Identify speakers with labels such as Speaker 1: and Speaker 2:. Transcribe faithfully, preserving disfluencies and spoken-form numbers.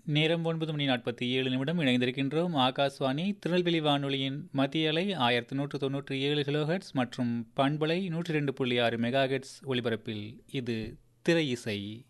Speaker 1: நேரம் ஒன்பது மணி நாற்பத்தி ஏழு நிமிடம் இணைந்திருக்கின்றோம். ஆகாஷ்வாணி திருநெல்வேலி வானொலியின் மத்திய அலை ஆயிரத்தி நூற்று தொன்னூற்றி ஏழு கிலோஹெட்ஸ் மற்றும் பண்பலை நூற்றி ரெண்டு புள்ளி ஆறு மெகா ஹெட்ஸ் ஒலிபரப்பில் இது திரை இசை.